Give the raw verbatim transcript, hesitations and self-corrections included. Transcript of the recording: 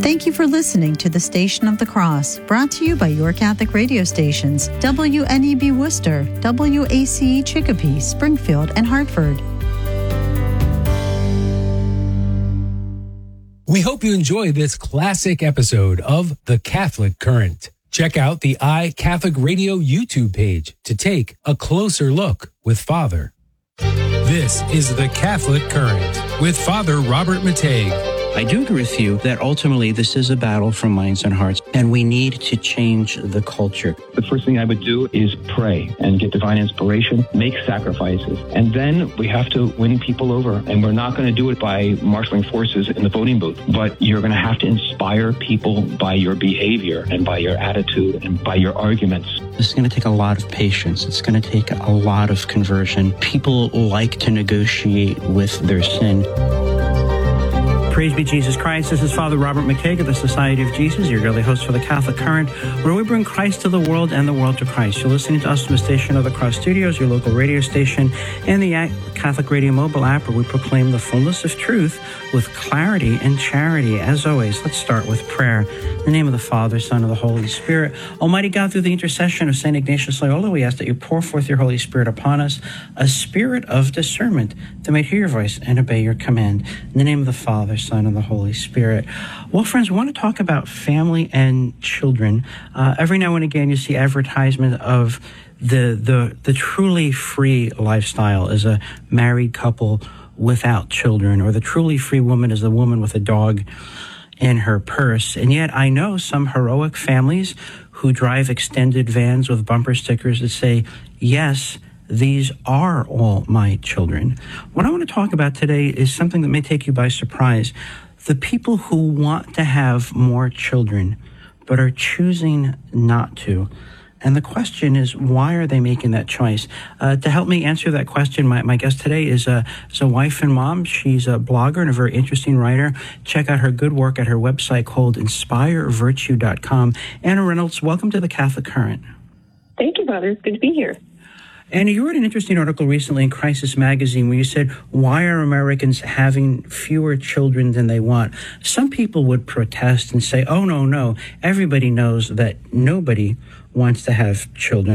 Thank you for listening to the Station of the Cross, brought to you by your Catholic radio stations, W N E B Worcester, W A C E Chicopee, Springfield, and Hartford. We hope you enjoy this classic episode of The Catholic Current. Check out the iCatholic Radio YouTube page to take a closer look with Father. This is The Catholic Current with Father Robert Matei. I do agree with you that ultimately this is a battle for minds and hearts, and we need to change the culture. The first thing I would do is pray and get divine inspiration, make sacrifices, and then we have to win people over. And we're not going to do it by marshaling forces in the voting booth, but you're going to have to inspire people by your behavior and by your attitude and by your arguments. This is going to take a lot of patience. It's going to take a lot of conversion. People like to negotiate with their sin. Praise be Jesus Christ. This is Father Robert McKaig of the Society of Jesus, your daily host for the Catholic Current, where we bring Christ to the world and the world to Christ. You're listening to us from the Station of the Cross Studios, your local radio station, and the Catholic Radio mobile app, where we proclaim the fullness of truth with clarity and charity. As always, let's start with prayer. In the name of the Father, Son, and the Holy Spirit. Almighty God, through the intercession of Saint Ignatius Loyola, we ask that you pour forth your Holy Spirit upon us, a spirit of discernment, that may hear your voice and obey your command. In the name of the Father, Son, and the Holy Spirit. Well, friends, we want to talk about family and children. Uh, every now and again, you see advertisement of the the the truly free lifestyle as a married couple without children, or the truly free woman is the woman with a dog in her purse. And yet I know some heroic families who drive extended vans with bumper stickers that say, yes, these are all my children. What I want to talk about today is something that may take you by surprise. The people who want to have more children, but are choosing not to. And the question is, why are they making that choice? Uh, to help me answer that question, my, my guest today is a, is a wife and mom. She's a blogger and a very interesting writer. Check out her good work at her website called inspire virtue dot com. Anna Reynolds, welcome to the Catholic Current. Thank you, Father. It's good to be here. Anna, you wrote an interesting article recently in Crisis Magazine where you said, why are Americans having fewer children than they want? Some people would protest and say, oh, no, no. Everybody knows that nobody wants to have children.